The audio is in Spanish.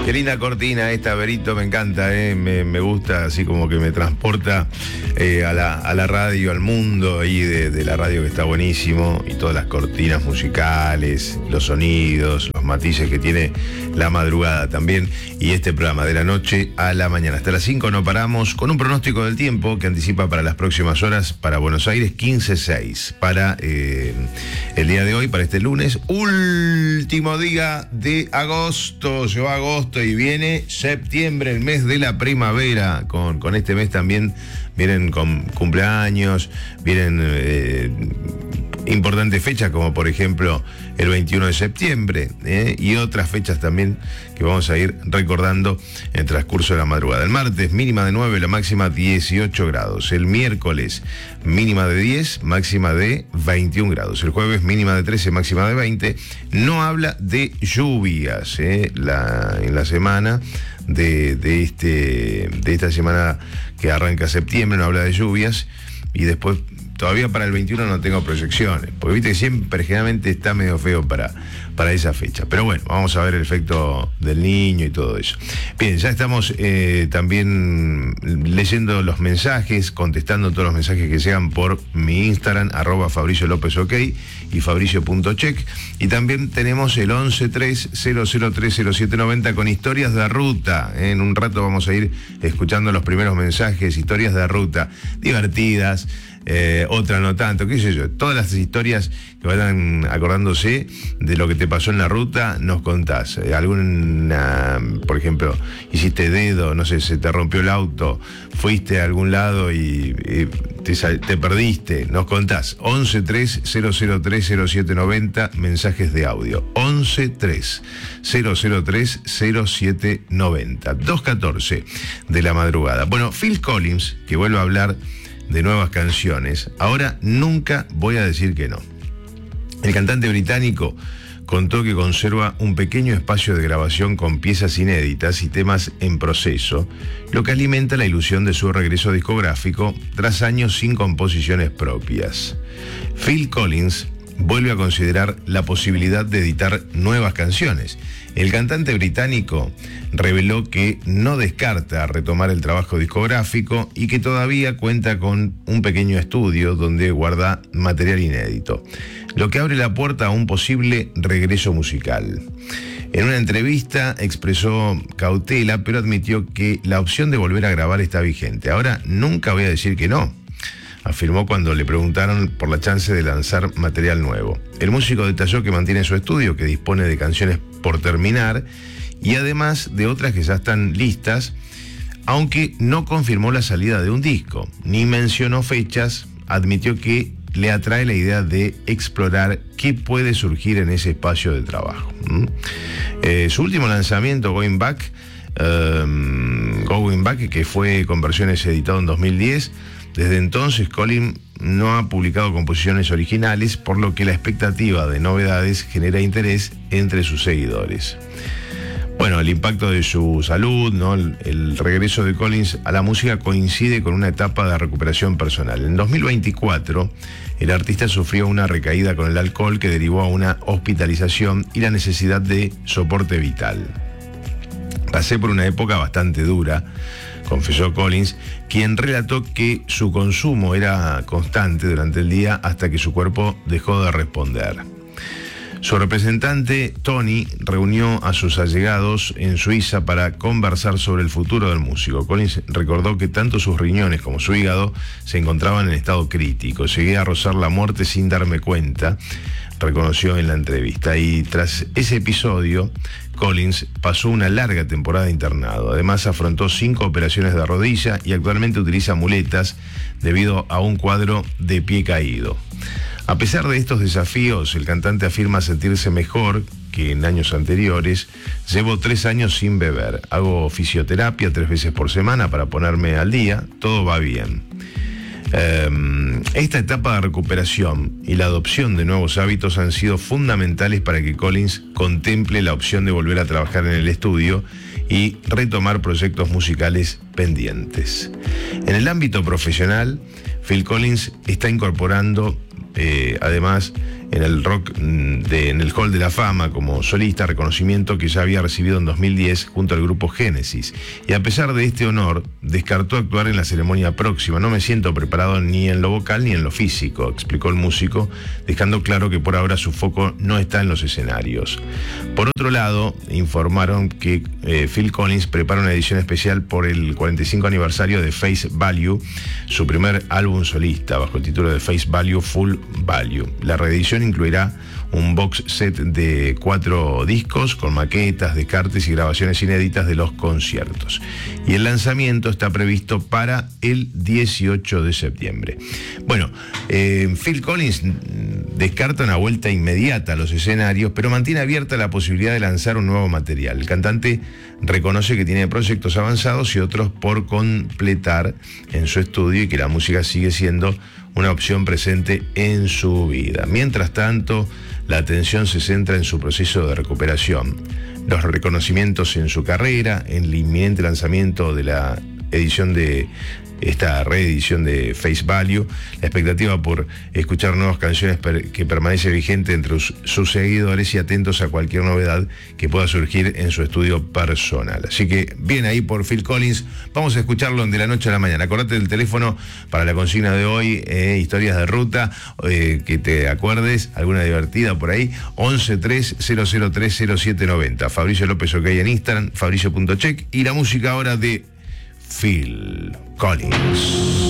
Qué linda cortina esta, Berito, me encanta, me gusta, así como que me transporta a la radio, al mundo ahí de la radio, que está buenísimo, y todas las cortinas musicales, los sonidos, los matices que tiene la madrugada también, y este programa de la noche a la mañana. Hasta las 5 no paramos, con un pronóstico del tiempo que anticipa para las próximas horas, para Buenos Aires 15-6, para el día de hoy, para este lunes, último día de agosto. Se va agosto y viene septiembre, el mes de la primavera. Con este mes también vienen con cumpleaños, vienen importantes fechas, como por ejemplo el 21 de septiembre, y otras fechas también que vamos a ir recordando en el transcurso de la madrugada. El martes, mínima de 9, la máxima 18 grados. El miércoles, mínima de 10, máxima de 21 grados. El jueves, mínima de 13, máxima de 20. No habla de lluvias en la semana de esta semana que arranca septiembre, no habla de lluvias. Y después, todavía para el 21 no tengo proyecciones, porque viste que siempre, generalmente está medio feo para esa fecha. Pero bueno, vamos a ver el efecto del niño y todo eso. Bien, ya estamos también leyendo los mensajes, contestando todos los mensajes que llegan por mi Instagram, @FabricioLópezOK y Fabricio.check. Y también tenemos el 1130030790 con historias de ruta. En un rato vamos a ir escuchando los primeros mensajes, historias de ruta, divertidas. Otra no tanto, qué sé yo, todas las historias que vayan acordándose de lo que te pasó en la ruta, nos contás. Alguna, por ejemplo, hiciste dedo, no sé, se te rompió el auto, fuiste a algún lado y te perdiste, nos contás. 1130030790, mensajes de audio. 1130030790, 2:14 de la madrugada. Bueno, Phil Collins, que vuelve a hablar de nuevas canciones. Ahora nunca voy a decir que no. El cantante británico contó que conserva un pequeño espacio de grabación con piezas inéditas y temas en proceso, lo que alimenta la ilusión de su regreso discográfico tras años sin composiciones propias. Phil Collins vuelve a considerar la posibilidad de editar nuevas canciones. El cantante británico reveló que no descarta retomar el trabajo discográfico y que todavía cuenta con un pequeño estudio donde guarda material inédito, lo que abre la puerta a un posible regreso musical. En una entrevista expresó cautela, pero admitió que la opción de volver a grabar está vigente. Ahora nunca voy a decir que no, afirmó cuando le preguntaron por la chance de lanzar material nuevo. El músico detalló que mantiene su estudio, que dispone de canciones por terminar y además de otras que ya están listas, aunque no confirmó la salida de un disco, ni mencionó fechas. Admitió que le atrae la idea de explorar qué puede surgir en ese espacio de trabajo. Su último lanzamiento, Going Back, que fue con versiones editado en 2010, desde entonces Collins no ha publicado composiciones originales, por lo que la expectativa de novedades genera interés entre sus seguidores. Bueno, el impacto de su salud, ¿no? El regreso de Collins a la música coincide con una etapa de recuperación personal. En 2024, el artista sufrió una recaída con el alcohol que derivó a una hospitalización y la necesidad de soporte vital. Pasé por una época bastante dura, confesó Collins, quien relató que su consumo era constante durante el día hasta que su cuerpo dejó de responder. Su representante, Tony, reunió a sus allegados en Suiza para conversar sobre el futuro del músico. Collins recordó que tanto sus riñones como su hígado se encontraban en estado crítico. Llegué a rozar la muerte sin darme cuenta, reconoció en la entrevista. Y tras ese episodio, Collins pasó una larga temporada internado. Además, afrontó 5 operaciones de rodilla y actualmente utiliza muletas debido a un cuadro de pie caído. A pesar de estos desafíos, el cantante afirma sentirse mejor que en años anteriores. Llevo 3 años sin beber. Hago fisioterapia 3 veces por semana para ponerme al día. Todo va bien. Esta etapa de recuperación y la adopción de nuevos hábitos han sido fundamentales para que Collins contemple la opción de volver a trabajar en el estudio y retomar proyectos musicales pendientes. En el ámbito profesional, Phil Collins está incorporando además en el rock, en el Hall de la Fama como solista, reconocimiento que ya había recibido en 2010 junto al grupo Génesis. Y a pesar de este honor, descartó actuar en la ceremonia próxima. No me siento preparado ni en lo vocal ni en lo físico, explicó el músico, dejando claro que por ahora su foco no está en los escenarios. Por otro lado, informaron que Phil Collins prepara una edición especial por el 45 aniversario de Face Value, su primer álbum solista, bajo el título de Face Value Full Value. La reedición incluirá un box set de 4 discos con maquetas, descartes y grabaciones inéditas de los conciertos. Y el lanzamiento está previsto para el 18 de septiembre. Bueno, Phil Collins descarta una vuelta inmediata a los escenarios, pero mantiene abierta la posibilidad de lanzar un nuevo material. El cantante reconoce que tiene proyectos avanzados y otros por completar en su estudio y que la música sigue siendo una opción presente en su vida. Mientras tanto, la atención se centra en su proceso de recuperación, los reconocimientos en su carrera, en el inminente lanzamiento de la edición de esta reedición de Face Value, la expectativa por escuchar nuevas canciones que permanece vigente entre sus seguidores y atentos a cualquier novedad que pueda surgir en su estudio personal. Así que bien ahí por Phil Collins, vamos a escucharlo de la noche a la mañana. Acordate del teléfono para la consigna de hoy, historias de ruta, que te acuerdes, alguna divertida por ahí, 1130030790. Fabricio López OK en Instagram, fabricio.check, y la música ahora de Phil Collins.